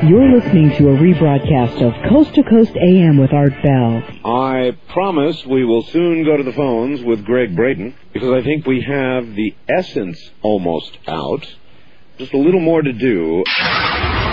You're listening to a rebroadcast of Coast to Coast AM with Art Bell. I promise we will soon go to the phones with Greg Brayton, because I think we have the essence almost out. Just a little more to do.